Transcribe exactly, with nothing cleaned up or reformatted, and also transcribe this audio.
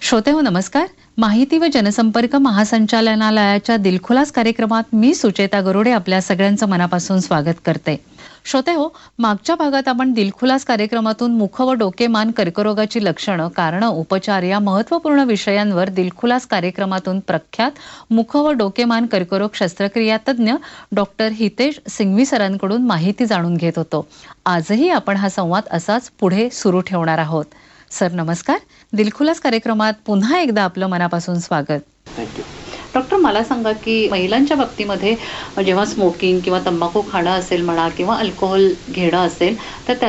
श्रोते हो नमस्कार. माहिती व जनसंपर्क महासंचालनालयाच्या दिलखुलास कार्यक्रमात मी सुचेता गरुडे आपल्या सगळ्यांचं मनापासून स्वागत करते. श्रोते हो, मागच्या भागात आपण दिलखुलास कार्यक्रमातून मुख व डोकेमान कर्करोगाची लक्षणं, कारणं, उपचार या महत्त्वपूर्ण विषयांवर दिलखुलास कार्यक्रमातून प्रख्यात मुख व डोकेमान कर्करोग शस्त्रक्रिया तज्ज्ञ डॉक्टर हितेश सिंघवी सरांकडून माहिती जाणून घेत होतो. आजही आपण हा संवाद असाच पुढे सुरू ठेवणार आहोत. सर नमस्कार. दिलखुलास कार्यक्रमात पुन्हा एकदा आपलं मनापासून स्वागत. थँक्यू. डॉक्टर मला सांगा की महिलांच्या बाबतीमध्ये जेव्हा स्मोकिंग किंवा तंबाखू खाणं असेल म्हणा किंवा अल्कोहोल घेणं असेल तर